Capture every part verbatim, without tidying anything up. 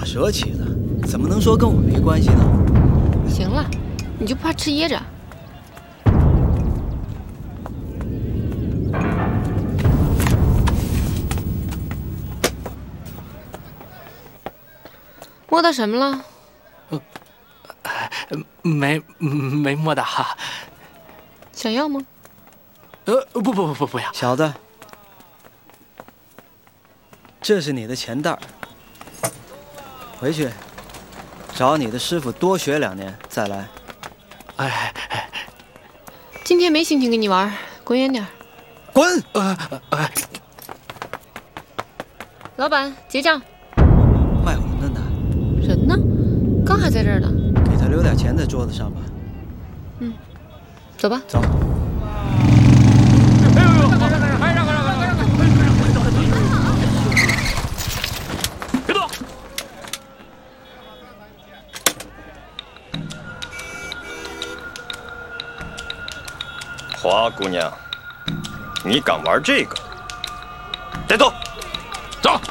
蛇起的，怎么能说跟我没关系呢？ 行了，你就怕吃噎着？摸到什么了？ 呃，没没摸到。 想要吗？ 呃，不不不不不要。 小子，这是你的钱袋儿，回去找你的师傅多学两年再来。 哎哎， 今天没心情跟你玩，滚远点。 滚！ 呃呃， 老板结账。 卖馄饨的人呢？刚还在这儿呢。 给他留点钱在桌子上吧。 嗯，走吧。 走。 别动！ 花姑娘，你敢玩这个？带走， 走，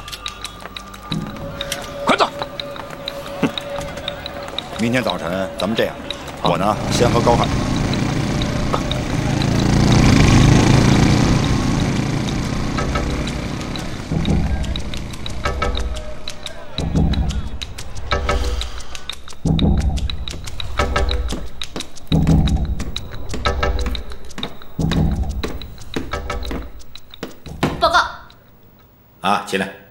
快走！ 哼， 明天早晨咱们这样，我呢先和高海。 报告。 啊，进来。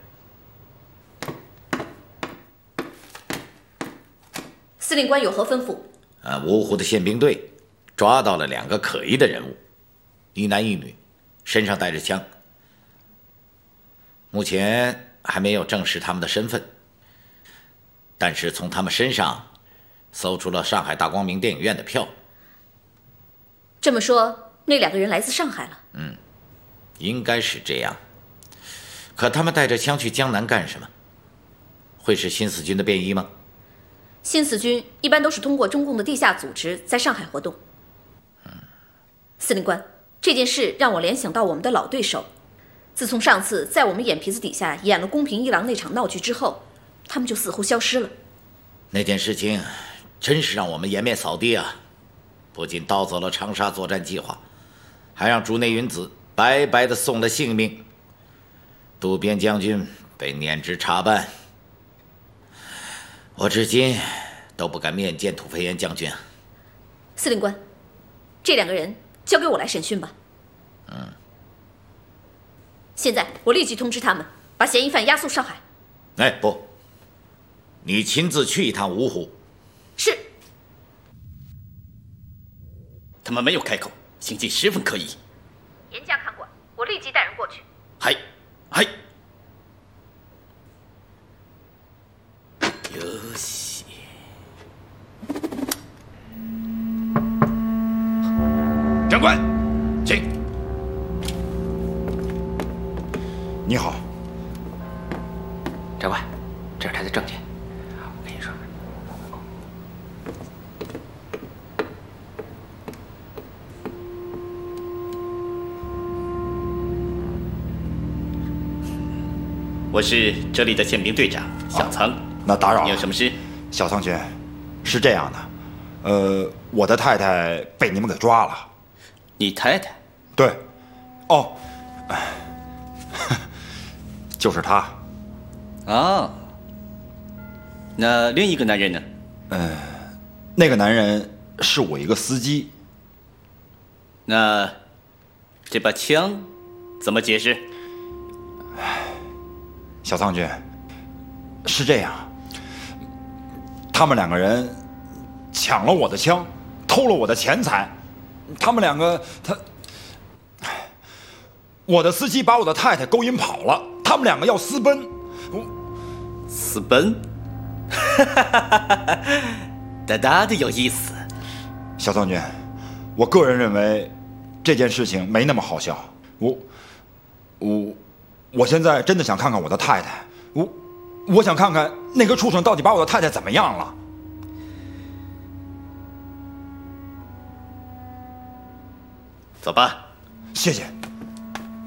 司令官有何吩咐？ 啊，芜湖的宪兵队抓到了两个可疑的人物，一男一女，身上带着枪。目前还没有证实他们的身份，但是从他们身上搜出了上海大光明电影院的票。 这么说，那两个人来自上海了？ 嗯，应该是这样。可他们带着枪去江南干什么？会是新四军的便衣吗？ 新四军一般都是通过中共的地下组织在上海活动。 嗯， 司令官，这件事让我联想到我们的老对手。自从上次在我们眼皮子底下演了宫平一郎那场闹剧之后，他们就似乎消失了。 那件事情真是让我们颜面扫地啊！不仅盗走了长沙作战计划，还让竹内云子白白的送了性命。渡边将军被碾职查办，我至今都不敢面见土肥原将军。 司令官，这两个人交给我来审讯吧。 嗯。 现在我立即通知他们，把嫌疑犯押送上海。 哎，不，你亲自去一趟芜湖。 是。 他们没有开口，行迹十分可疑。 严加看管，我立即带人过去。 嗨，嗨。よし。 长官，请。你好， 长官，这是他的证件。我跟你说， 我是这里的宪兵队长小仓。啊， 那打扰了。 你有什么事？ 小仓君，是这样的，呃，我的太太被你们给抓了。 你太太？ 对。哦。就是他。 啊，那另一个男人呢？ 呃，那个男人是我一个司机。 那这把枪怎么解释？ 小苍君，是这样，他们两个人抢了我的枪，偷了我的钱财，他们两个他。我的司机把我的太太勾引跑了，他们两个要私奔。 私奔？大大的有意思。 小将军，我个人认为这件事情没那么好笑。我，我，我现在真的想看看我的太太。我，我想看看那个畜生到底把我的太太怎么样了。 走吧。 谢谢。